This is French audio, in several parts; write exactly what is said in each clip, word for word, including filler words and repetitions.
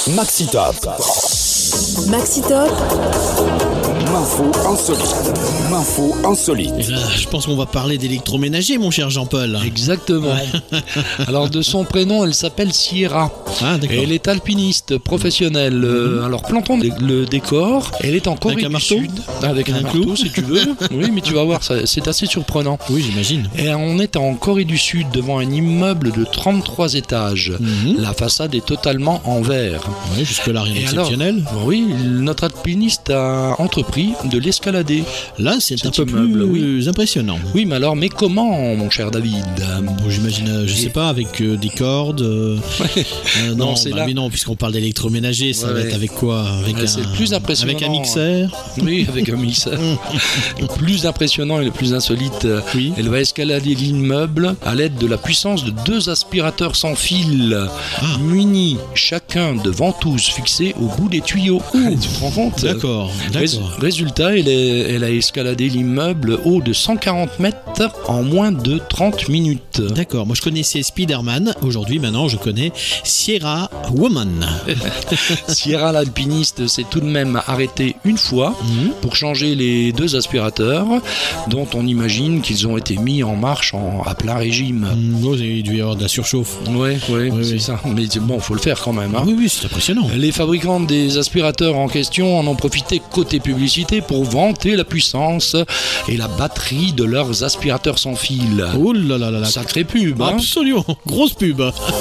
Maxi Top. Maxi Top. L'info insolite. L'info insolite. Et là, je pense qu'on va parler d'électroménager, mon cher Jean-Paul. Exactement. Alors, de son prénom, elle s'appelle Sierra. Ah, d'accord. Et elle est alpiniste professionnelle. Mmh. Euh, alors, plantons le décor. Elle est en Corée Avec un du marteau Sud. Avec un, Un marteau, clou si tu veux. Oui, mais tu vas voir, ça, c'est assez surprenant. Oui, j'imagine. Et on est en Corée du Sud devant un immeuble de trente-trois étages. Mmh. La façade est totalement en verre. Oui, jusque-là, rien Et d'exceptionnel. alors, oui, notre alpiniste a entrepris de l'escalader. Là, c'est Cet un peu immeuble, plus oui. impressionnant. Oui, mais alors, mais comment, mon cher David? Bon, j'imagine, euh, je Et- sais pas, avec euh, des cordes. euh, euh, non, Non, c'est bah, là. mais non, puisqu'on parle d'électroménager, ça Ouais, va ouais. être avec quoi? Avec Ouais, un, c'est le plus impressionnant. Avec un mixeur. Oui, avec un mixeur. Le plus impressionnant et le plus insolite, euh, Oui. elle va escalader l'immeuble à l'aide de la puissance de deux aspirateurs sans fil, Ah. munis chacun de ventouses fixées au bout des tuyaux. Tu te rends compte? D'accord, Rés- d'accord. Résultat, elle, est- elle a escaladé l'immeuble haut de cent quarante mètres en moins de trente minutes. D'accord, moi je connaissais Spider-Man, aujourd'hui maintenant je connais Sierra Woman. Sierra l'alpiniste s'est tout de même arrêtée une fois Mhm. pour changer les deux aspirateurs dont on imagine qu'ils ont été mis en marche en- à plein régime. Mm, oh, il doit y avoir de la surchauffe. Ouais, ouais, Oui, c'est oui. ça. Mais c'est bon, faut le faire quand même. Ah hein. oui, oui, c'est impressionnant. Les fabricants des aspirateurs en question en ont profité côté publicité pour vanter la puissance et la batterie de leurs aspirateurs sans fil. Oh là là là là. Sacré pub, hein. Absolument, grosse pub.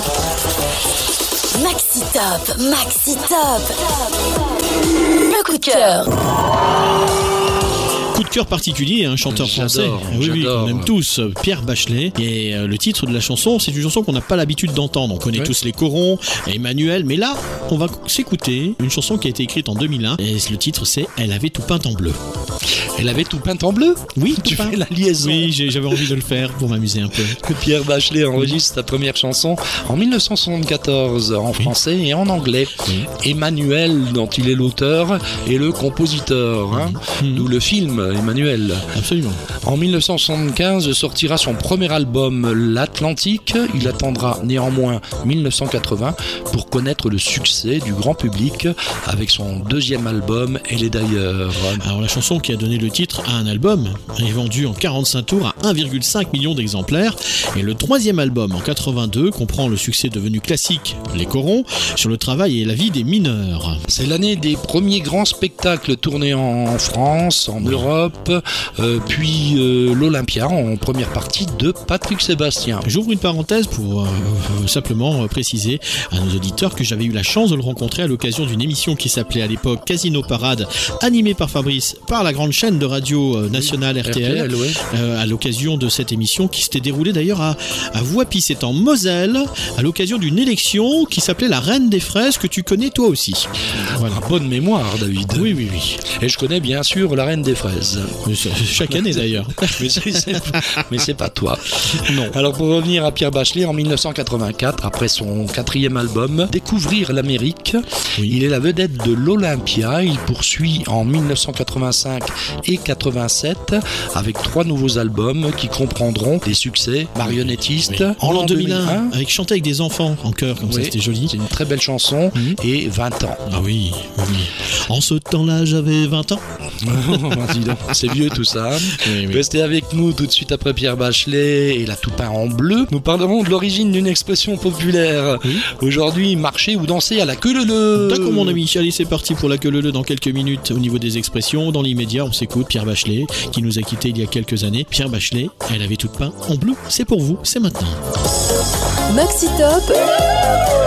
Maxi Top. Maxi Top. Le coup de cœur. Coup de cœur particulier, un chanteur français. J'adore, Oui, oui, j'adore. on aime tous, euh, Pierre Bachelet. Et euh, le titre de la chanson, c'est une chanson qu'on n'a pas l'habitude d'entendre. On connaît Ouais. tous les corons, Emmanuel, mais là, on va s'écouter une chanson qui a été écrite en deux mille un. Et le titre, c'est Elle avait tout peint en bleu. Elle avait tout peint en bleu. Oui, Tu tout peint. fais la liaison. Oui, j'ai- j'avais envie de le faire pour m'amuser un peu. Que Pierre Bachelet enregistre sa première chanson en mille neuf cent soixante-quatorze en français et en anglais. Oui. Emmanuel, dont il est l'auteur, et le compositeur, hein, Mhm. d'où le film Emmanuel. Absolument. En mille neuf cent soixante-quinze sortira son premier album, L'Atlantique. Il attendra néanmoins mille neuf cent quatre-vingts pour connaître le succès du grand public avec son deuxième album, Elle est d'ailleurs. Alors la chanson qui a donné le titre à un album est vendue en quarante-cinq tours à un virgule cinq million d'exemplaires. Et le troisième album en quatre-vingt-deux comprend le succès devenu classique, Les Corons, sur le travail et la vie des mineurs. C'est l'année des premiers grands spectacles tournés en France, en Europe, euh, puis euh, l'Olympia en première partie de Patrick Sébastien. J'ouvre une parenthèse pour euh, euh, simplement euh, préciser à nos auditeurs que j'avais eu la chance de le rencontrer à l'occasion d'une émission qui s'appelait à l'époque Casino Parade, animée par Fabrice, par la grande chaîne de radio euh, nationale R T L. R T L, ouais. Euh, à l'occasion de cette émission qui s'était déroulée d'ailleurs à, à Voipy, c'est en Moselle, à l'occasion d'une élection qui s'appelait la Reine des Fraises, que tu connais toi aussi. Voilà. Ah, bonne mémoire, David. Oui, oui, oui. Et je connais bien sûr la Reine des Fraises. Mais c'est- Chaque année d'ailleurs. Mais c'est, c'est- mais c'est pas toi. Non. Alors pour revenir à Pierre Bachelet, en mille neuf cent quatre-vingt-quatre, après son quatrième album, Découvrir l'Amérique, Oui. il est la vedette de l'Olympia. Il poursuit en mille neuf cent quatre-vingt-cinq et quatre-vingt-sept avec trois nouveaux albums qui comprendront des succès marionnettiste. Oui. En l'an l'an deux mille un, avec chanter avec des enfants en chœur, comme ça Oui. c'était joli. C'est une très belle chanson Mhm. et vingt ans. Ah oui, oui. En ce temps-là, j'avais vingt ans. Dis donc, c'est vieux tout ça. Oui, oui. Restez avec nous tout de suite après Pierre Bachelet et la tout peint en bleu. Nous parlerons de l'origine d'une expression populaire. Oui. Aujourd'hui, marcher ou danser à la queue leu leu. D'accord mon ami, allez c'est parti pour la queue leu leu dans quelques minutes au niveau des expressions. Dans l'immédiat, on s'écoute Pierre Bachelet qui nous a quittés il y a quelques années. Pierre Bachelet, elle avait tout peint en bleu. C'est pour vous, c'est maintenant. Maxi Top.